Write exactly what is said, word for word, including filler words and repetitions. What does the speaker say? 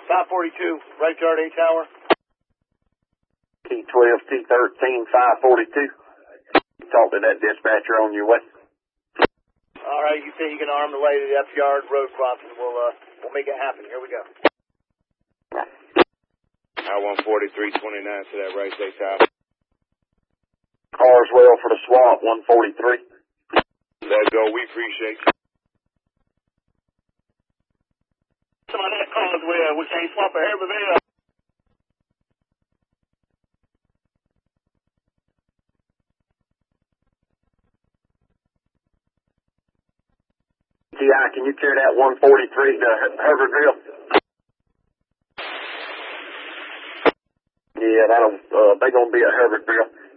five forty-two, right yard A tower. T twelve, T thirteen, five forty-two. Talk to that dispatcher on your way. All right, you say you can arm the way to the F yard road crossing. We'll, uh, we'll make it happen. Here we go. I one forty-three twenty-nine to that right, stay south. Carswell for the swap, one forty-three. Let go, we appreciate you. Some of that Carswell, we can't swap a Herberville. T I, can you carry that one forty-three to Herbertville? Yeah, that'll, uh, they gonna be at Herbertville.